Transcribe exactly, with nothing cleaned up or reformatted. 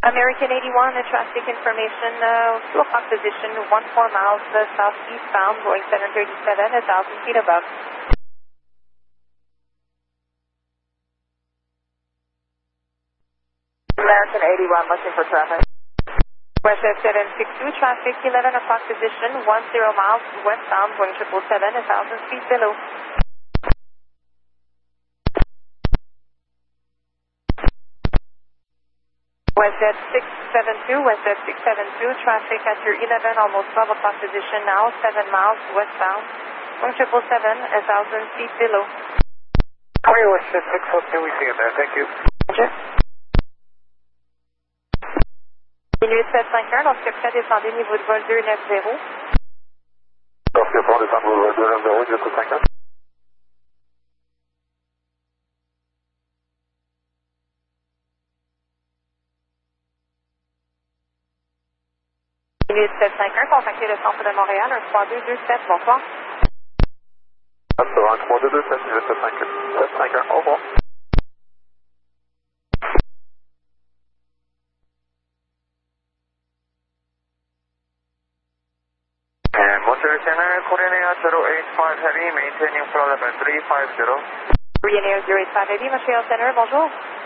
American eighty-one, uh, traffic information, uh, two o'clock position, one four miles uh, southeastbound, going seven thirty-seven, one thousand feet above. American eighty-one, looking for traffic. West seven six two, traffic, eleven o'clock position, one zero miles westbound, going triple seven, one thousand feet below. West six seven two, West six seven two, traffic at your eleven, almost twelve o'clock position now, seven miles westbound, going triple seven, one thousand feet below. Korea West six seven two, we see you there, thank you. Roger. Minute sept cinq un, lorsque prêt, descendez niveau de vol deux neuf zéro. Lorsque prêt, descendez niveau de vol deux neuf zéro, deux cinq un. Minute sept cinq un, contactez le centre de Montréal, un trois deux deux sept, bonsoir. un trois deux deux sept, sept cinq un, sept cinq un, au revoir. Montreal Center, Korean Air zero eight five Heavy, maintaining flight level three five zero. Korean Air zero eight five Heavy, Montreal Center, bonjour.